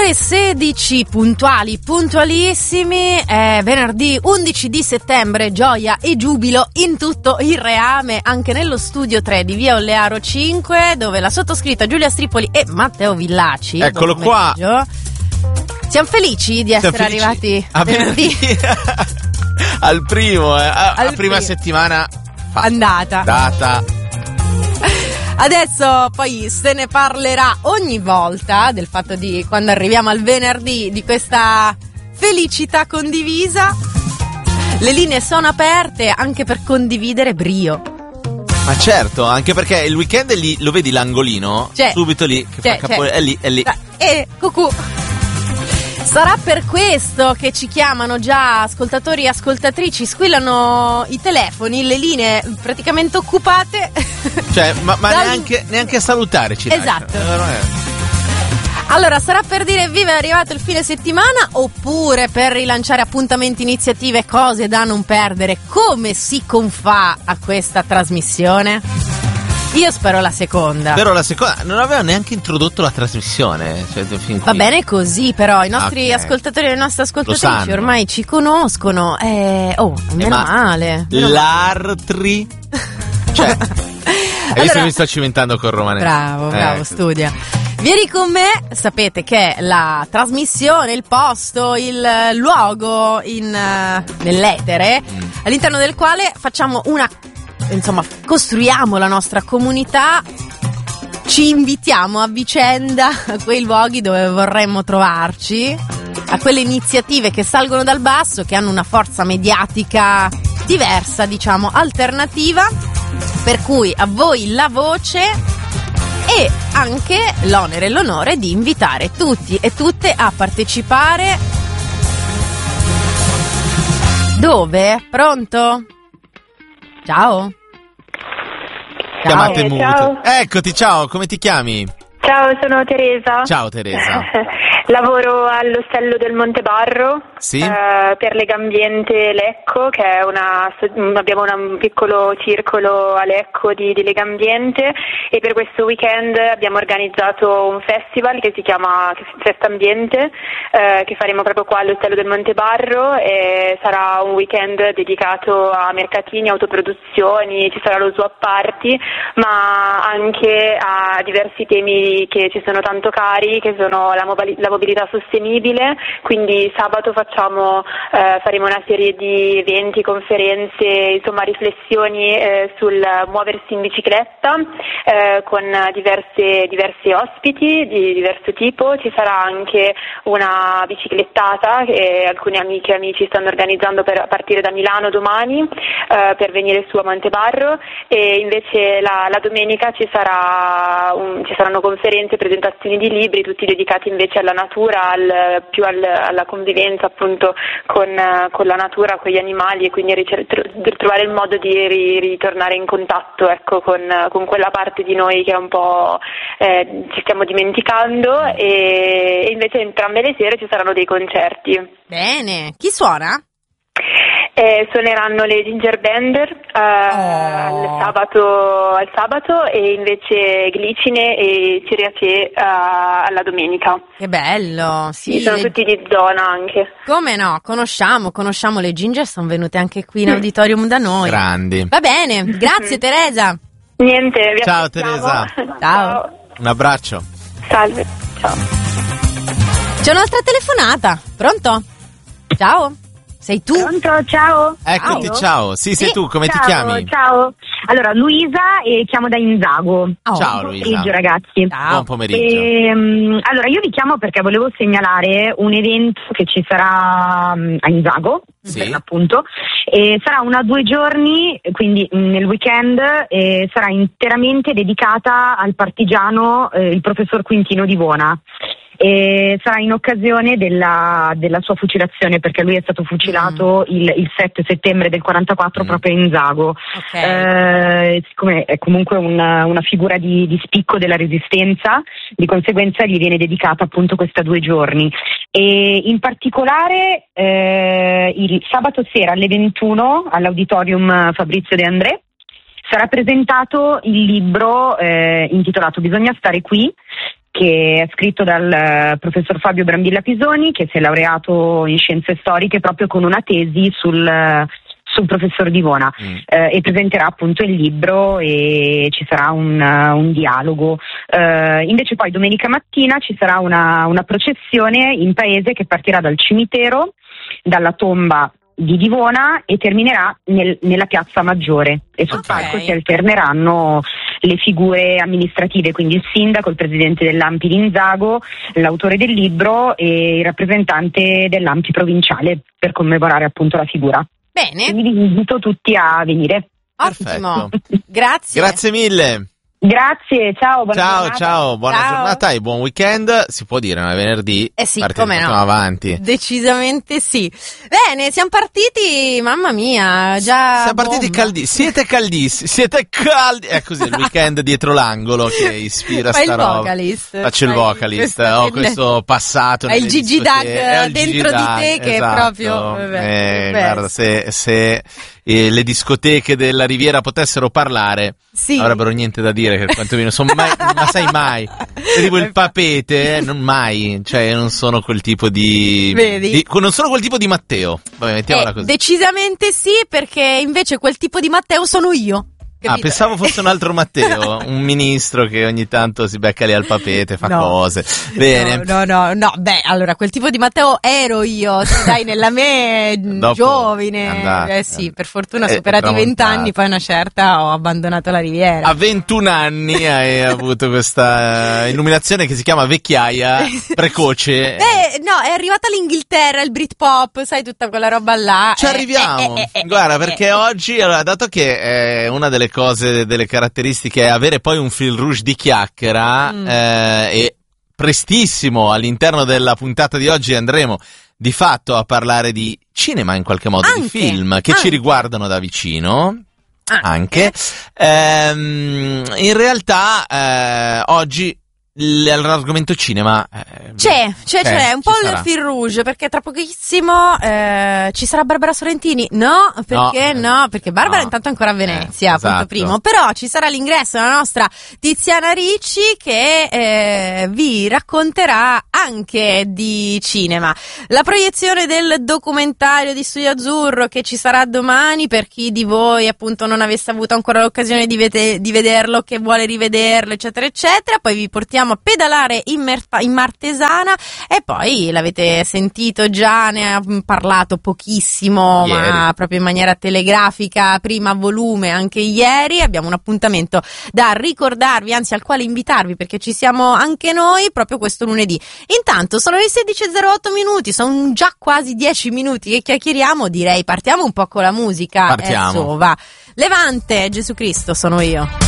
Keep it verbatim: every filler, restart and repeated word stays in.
Ore sedici, puntuali, puntualissimi, è venerdì undici di settembre, gioia e giubilo in tutto il reame, anche nello studio tre di via Ollearo cinque, dove la sottoscritta Giulia Stripoli e Matteo Villaci. Eccolo qua. Siamo felici di essere Siamo felici arrivati a venerdì. Al primo, eh. a, Al a prima primo. settimana fa- andata. data. Adesso poi se ne parlerà ogni volta del fatto di quando arriviamo al venerdì, di questa felicità condivisa. Le linee sono aperte anche per condividere brio. Ma certo, anche perché il weekend è lì, lo vedi l'angolino? C'è. Subito lì, che C'è, fa capo, c'è. è lì, è lì. E cucù. Sarà per questo che ci chiamano già ascoltatori e ascoltatrici, squillano i telefoni, le linee praticamente occupate. Cioè, ma, ma Dal- neanche, neanche a salutare ci Esatto. lasciano. Eh, Allora, sarà per dire viva è arrivato il fine settimana, oppure per rilanciare appuntamenti, iniziative, cose da non perdere? Come si confà a questa trasmissione? Io spero la seconda. Però la seconda non aveva neanche introdotto la trasmissione. Cioè, fin Va qui. bene così, però i nostri Ok. ascoltatori e le nostre Lo ascoltatrici sanno. ormai ci conoscono. Eh, oh, meno ma male. meno male. L'Artri. Cioè, hai visto Allora- che mi sto cimentando con Romane? Bravo, bravo, Eh, studia. Vieni con me, sapete che la trasmissione, il posto, il luogo in, eh, nell'etere, Mm. all'interno del quale facciamo una, insomma, costruiamo la nostra comunità, ci invitiamo a vicenda a quei luoghi dove vorremmo trovarci, a quelle iniziative che salgono dal basso, che hanno una forza mediatica diversa, diciamo, alternativa, per cui a voi la voce e anche l'onere e l'onore di invitare tutti e tutte a partecipare. Dove? Pronto? Ciao. Chiamate Eh, muto. ciao. Eccoti, ciao, come ti chiami? Ciao, sono Teresa. Ciao Teresa. Lavoro all'Ostello del Montebarro, Sì? eh, per Legambiente Lecco, che è una, abbiamo una- un piccolo circolo a Lecco di, di Legambiente, e per questo weekend abbiamo organizzato un festival che si chiama Festa Ambiente, eh, che faremo proprio qua all'Ostello del Montebarro, e sarà un weekend dedicato a mercatini, autoproduzioni, ci sarà lo swap party, ma anche a diversi temi che ci sono tanto cari, che sono la, mobili- la mobilità sostenibile. Quindi sabato facciamo, eh, faremo una serie di eventi, conferenze, insomma riflessioni eh, sul muoversi in bicicletta, eh, con diverse, diverse ospiti di diverso tipo. Ci sarà anche una biciclettata che alcune amiche e amici stanno organizzando per a partire da Milano domani, eh, per venire su a Montebarro, e invece la, la domenica ci sarà un, ci saranno conferenze, presentazioni di libri, tutti dedicati invece alla natura, al, più al, alla convivenza appunto con, eh, con la natura, con gli animali, e quindi ricer- tro- trovare il modo di ri- ritornare in contatto, ecco, con, con quella parte di noi che è un po' eh, ci stiamo dimenticando, e, e invece entrambe le sere ci saranno dei concerti. Bene. Chi suona? Eh, suoneranno le Ginger Bender eh, al, sabato, al sabato, e invece Glicine e Ciriace eh, alla domenica. Che bello. Sì, Sono le- tutti di zona anche. come no? Conosciamo, conosciamo le Ginger, sono venute anche qui in auditorium da noi. Grandi. Va bene, grazie Teresa. Niente, vi Ciao, aspettiamo. Teresa. Ciao. Un abbraccio. Salve, ciao. C'è un'altra telefonata. Pronto? Ciao. Sei tu? Pronto, ciao. Eccoti, Ciao. ciao. Sì, sei Sì. tu, come ciao, ti chiami? Ciao, allora Luisa e chiamo da Inzago. Oh. Ciao, Buon Luisa. pomeriggio, ragazzi. Ciao. Buon pomeriggio. Ehm, allora io vi chiamo perché volevo segnalare un evento che ci sarà mm, a Inzago, Sì. per l'appunto, e sarà una due giorni, quindi mm, nel weekend, e sarà interamente dedicata al partigiano, eh, il professor Quintino di Bona. E sarà in occasione della, della sua fucilazione, perché lui è stato fucilato Mm. il, il sette settembre del quarantaquattro Mm. proprio a Inzago. Ok. Eh, siccome è comunque una, una figura di, di spicco della resistenza, di conseguenza gli viene dedicata appunto questa due giorni. E in particolare eh, il sabato sera alle ventuno all'Auditorium Fabrizio De André sarà presentato il libro eh, intitolato Bisogna stare qui, che è scritto dal uh, professor Fabio Brambilla Pisoni, che si è laureato in scienze storiche proprio con una tesi sul, uh, sul professor Divona, mm. eh, e presenterà appunto il libro e ci sarà un, uh, un dialogo. Uh, invece poi domenica mattina ci sarà una, una processione in paese che partirà dal cimitero, dalla tomba di Divona, e terminerà nel, nella piazza Maggiore, e sul okay. palco si alterneranno le figure amministrative, quindi il sindaco, il presidente dell'A M P di Inzago, l'autore del libro e il rappresentante dell'A M P provinciale, per commemorare appunto la figura. Bene. Quindi vi invito tutti a venire. Ottimo. Grazie. Grazie mille. Grazie, ciao, buona ciao, giornata. ciao, buona Ciao. giornata e buon weekend. Si può dire, ma è venerdì. Eh sì, partiamo come no. avanti. Decisamente sì. Bene, siamo partiti, mamma mia, già Siamo partiti bomba. caldi. Siete caldissimi, siete caldi. È così, il weekend dietro l'angolo che ispira Fai sta il roba. vocalist. Faccio il Fai vocalist, questo ho del- questo passato. Hai il nelle Gigi Dag discoteche. Eh, ho il dentro Gigi di Dag, te che è esatto. proprio, vabbè, Eh, beh. guarda, se, se eh, le discoteche della Riviera potessero parlare, Sì. avrebbero niente da dire, che quantomeno sono mai, ma sai mai, è tipo il papete, eh, non mai, cioè non sono quel tipo di, Vedi? di non sono quel tipo di Matteo, vabbè, mettiamola Eh, così. decisamente sì, perché invece quel tipo di Matteo sono io. Ah, capito? pensavo fosse un altro Matteo, un ministro che ogni tanto si becca lì al papete, fa No. cose. Bene. No, no, no, no, beh, allora quel tipo di Matteo ero io, sì, dai, nella me Dopo giovane. andate, eh sì, per fortuna eh, superati i tramontata. vent'anni, poi a una certa ho abbandonato la Riviera. A ventuno anni hai avuto questa illuminazione che si chiama vecchiaia precoce. Eh, no, è arrivata l'Inghilterra, il Britpop, sai, tutta quella roba là. Ci Eh, arriviamo. eh, eh, eh, Guarda, eh, perché eh, oggi, allora, dato che eh, una delle cose, delle caratteristiche è avere poi un fil rouge di chiacchiera, Mm. eh, e prestissimo all'interno della puntata di oggi andremo di fatto a parlare di cinema in qualche modo, Anche, di film che anche. ci riguardano da vicino. Anche. Anche. Ehm, in realtà, eh, oggi l- l'argomento cinema eh, C'è, c'è, c'è, un ci po' il sarà. fil rouge, perché tra pochissimo eh, ci sarà Barbara Sorrentini. No, perché no? No. Perché Barbara No. intanto è ancora a Venezia, Eh, punto esatto. primo. Però ci sarà l'ingresso della nostra Tiziana Ricci che eh, vi racconterà anche di cinema. La proiezione del documentario di Studio Azzurro che ci sarà domani, per chi di voi appunto non avesse avuto ancora l'occasione di, vede- di vederlo, che vuole rivederlo, eccetera, eccetera. Poi vi portiamo a pedalare in, Mer- in Martesana e poi l'avete sentito già, ne ha parlato pochissimo, Ieri. ma proprio in maniera telegrafica, prima a volume anche ieri. Abbiamo un appuntamento da ricordarvi, anzi al quale invitarvi, perché ci siamo anche noi proprio questo lunedì. Intanto sono le sedici e zero otto minuti, sono già quasi dieci minuti che chiacchieriamo, direi partiamo un po' con la musica. Partiamo. Eh, so, va. Levante, Gesù Cristo, sono io.